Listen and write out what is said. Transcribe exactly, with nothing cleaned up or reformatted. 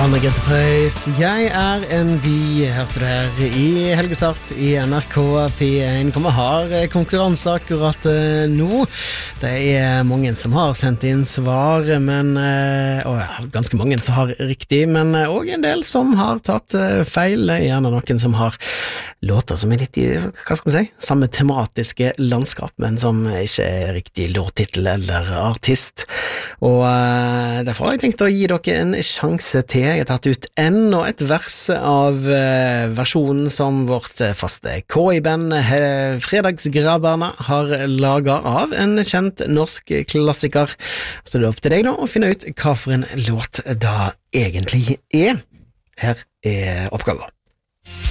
Anne Grete Preus, jeg er en vi, hørte du her i Helgestart i N R K P en. Kommer har konkurranse akkurat uh, nå. Det er mange som har sendt inn svar, men uh, og ja, ganske mange som har riktig, men uh, også en del som har tatt uh, feil. Gjerne noen som har låter som er litt i, hva skal man si, samme tematiske landskap, men som ikke er riktig låttitel eller artist. Og uh, derfor har jeg tenkt å gi dere en sjanse til. Jeg har tatt ut enda et vers av uh, versjonen som vårt faste K I-band uh, Fredagsgrabberne har laget av en kjent norsk klassiker. Så det er opp til deg da å finne ut hva for en låt da egentlig er. Her er oppgaven.